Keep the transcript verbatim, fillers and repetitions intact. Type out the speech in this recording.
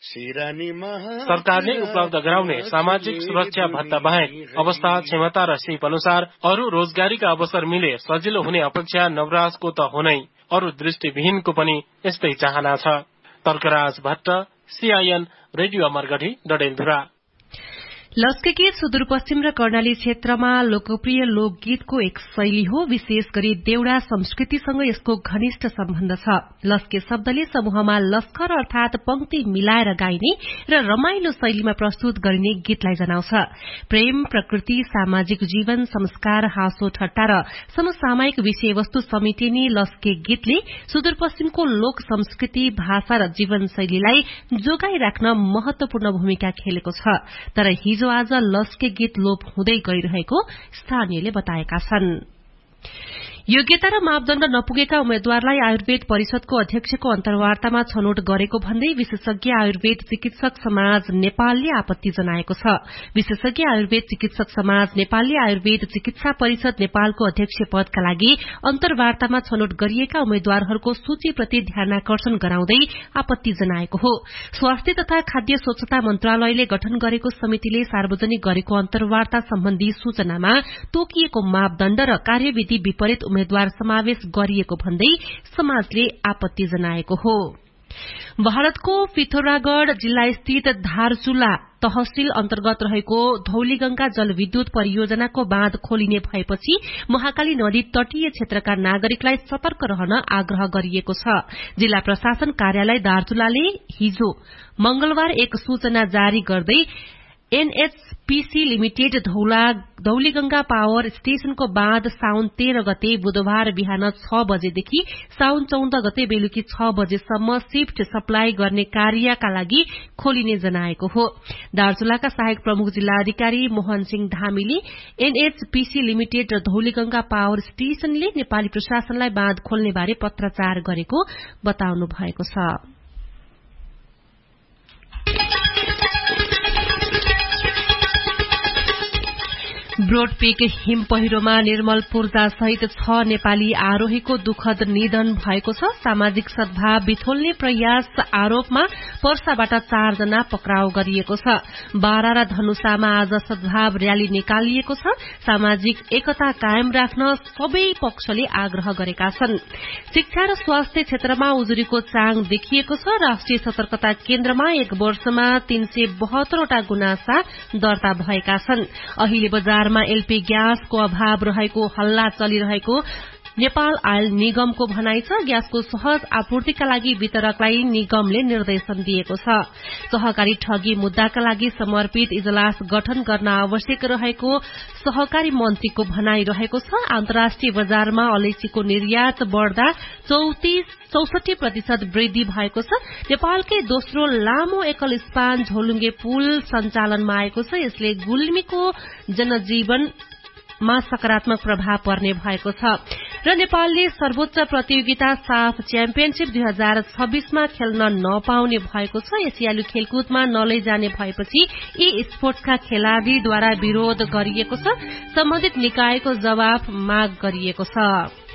सरकारले उपलब्ध गराउने सामाजिक सुरक्षा भत्ता बाहेक अवस्था क्षमता र सिप अनुसार अरू रोजगारीका अवसर मिले सजिलो हुने अपेक्षा नवराजको त हुनै, अरू दृष्टिविहीनको पनि यस्तै चाहना छ। Tarkaraj Bhatt, CIN radio Amargadhi, Dadeldhura. लस्के गीत सुदूरपश्चिम र कर्णाली क्षेत्रमा लोकप्रिय लोकगीतको एक शैली हो। विशेष गरी देउडा संस्कृतिसँग यसको घनिष्ठ सम्बन्ध छ। लस्के शब्दले समूहमा लस्कर अर्थात पंक्ति मिलाएर गाइने र रमाइलो शैलीमा प्रस्तुत गरिने गीतलाई जनाउँछ। प्रेम, प्रकृति, सामाजिक जीवन, संस्कार, हाँसो ठट्टा र समसामयिक विषयवस्तु समेटिने लस्के गीतले सुदूरपश्चिमको लोक संस्कृति, भाषा र जीवनशैलीलाई जोगाइराख्न महत्वपूर्ण भूमिका खेलेको छ। तर हिजो आज लस्के गीत लोप हुँदै गइरहेको स्थानीयले बताएका छन्। योग्यता र मापदण्ड नपुगेका उम्मेद्वारलाई आयुर्वेद परिषदको अध्यक्षको अन्तर्वार्तामा छनौट गरेको भन्दै विशेषज्ञ आयुर्वेद चिकित्सक समाज नेपालले आपत्ति जनाएको छ। विशेषज्ञ आयुर्वेद चिकित्सक समाज नेपालले आयुर्वेद चिकित्सा परिषद नेपालको अध्यक्ष पदका लागि अन्तर्वार्तामा छनौट गरिएका उम्मेद्वारहरूको सूचीप्रति ध्यानाकर्षण गराउँदै आपत्ति जनाएको हो। स्वास्थ्य तथा खाद्य स्वच्छता मन्त्रालयले गठन गरेको समितिले सार्वजनिक गरेको अन्तर्वार्ता सम्बन्धी सूचनामा तोकिएको मापदण्ड र कार्यविधि विपरीत उम्मेद्वार समावेश गरिएको भन्दै समाजले आपत्ति जनाएको हो। भारतको पिथौरागढ़ जिल्ला स्थित धारचुला तहसील अन्तर्गत रहेको धौलीगंगा जलविद्युत परियोजनाको बाँध खोलिने भएपछि महाकाली नदी तटीय क्षेत्रका नागरिकलाई सतर्क रहन आग्रह गरिएको छ। जिल्ला प्रशासन कार्यालय दार्चुलाले हिजो मंगलबार एक सूचना जारी गर्दै एनएचपीसी लिमिटेड धौलीगंगा पावर स्टेशनको बाँध साउन तेह्र गते बुधबार बिहान छ बजेदेखि साउन चौध गते बेलुकी छ बजेसम्म शिफ्ट सप्लाई गर्ने कार्यका लागि खोलिने जनाएको हो। दार्चुलाका सहायक प्रमुख जिल्लाधिकारी मोहन सिंह धामीले एनएचपीसी लिमिटेड र धौलीगंगा पावर स्टेशनले नेपाली प्रशासनलाई बाँध खोल्ने बारे पत्राचार गरेको बताउनु भएको छ। ब्रोडपीक हिम पहिरोमा निर्मल पूर्जा सहित छ नेपाली आरोहीको दुखद निधन भएको छ। सामाजिक सद्भाव बिथोल्ने प्रयास आरोपमा पर्साबाट चारजना पक्राउ गरिएको छ। बारा र धनुषामा आज सद्भाव रयाली निकालिएको छ। सामाजिक एकता कायम राख्न सबै पक्षले आग्रह गरेका छन्। शिक्षा र स्वास्थ्य क्षेत्रमा उजुरीको चाङ देखिएको छ। राष्ट्रिय सतर्कता केन्द्रमा एक वर्षमा तीन सय बहत्तरवटा गुनासा दर्ता भएका छन्। अहिले बजारमा एलपी ग्यासको अभाव रहेको हल्ला चलिरहेको नेपाल आयल निगमको भनाइ छ। ग्यासको सहज आपूर्तिका लागि वितरकलाई निगमले निर्देशन दिएको छ। सहकारी ठगी मुद्दाका लागि समर्पित इजलास गठन गर्न आवश्यक रहेको सहकारी मन्त्रीको भनाइ रहेको छ। अन्तर्राष्ट्रिय बजारमा अलैँचीको निर्यात बढ़दा चौसठी प्रतिशत वृद्धि भएको छ। नेपालकै दोस्रो लामो एकल स्पान झोलुङ्गे पुल सञ्चालनमा आएको छ। यसले गुल्मीको जनजीवनमा सकारात्मक प्रभाव पर्ने भएको छ र नेपालले सर्वोच्च प्रतियोगिता साफ च्याम्पियनशीप दुई हजार छब्बीसमा खेल्न नपाउने भएको छ। एसियाली खेलकुदमा नलैजाने भएपछि यी स्पोर्ट्सका खेलाड़ीद्वारा विरोध गरिएको छ। सम्बन्धित निकायको जवाफ माग गरिएको छ।